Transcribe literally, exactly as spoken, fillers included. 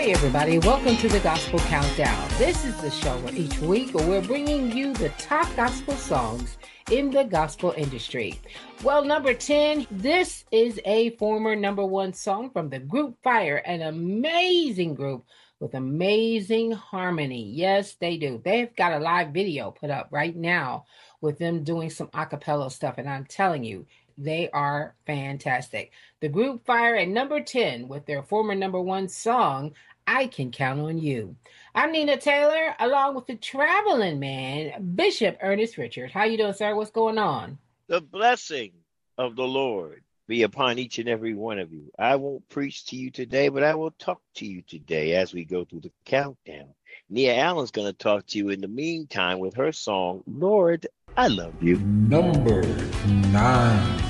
Hey everybody, welcome to the Gospel Countdown. This is the show where each week we're bringing you the top gospel songs in the gospel industry. Well, number ten, this is a former number one song from the group Fire, an amazing group with amazing harmony. Yes, they do. They've got a live video put up right now with them doing some a cappella stuff, and I'm telling you, they are fantastic. The group Fire at number ten with their former number one song, I Can Count on You. I'm Nina Taylor, along with the traveling man, Bishop Ernest Richard. How you doing, sir? What's going on? The blessing of the Lord be upon each and every one of you. I won't preach to you today, but I will talk to you today as we go through the countdown. Nia Allen's going to talk to you in the meantime with her song, Lord, I Love You. Number nine.